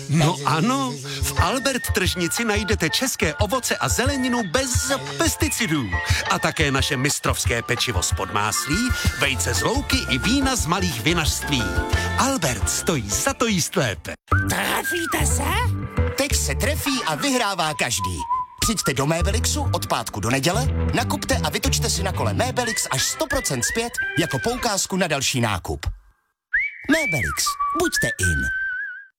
No ano, v Albert tržnici najdete české ovoce a zeleninu bez pesticidů. A také naše mistrovské pečivo z Podmáslí, vejce z louky i vína z malých vinařství. Albert stojí za to jíst lépe. Trefíte se? Teď se trefí a vyhrává každý. Přijďte do Mébelixu od pátku do neděle, nakupte a vytočte si na kole Mébelix až 100% zpět jako poukázku na další nákup. Mébelix. Buďte in.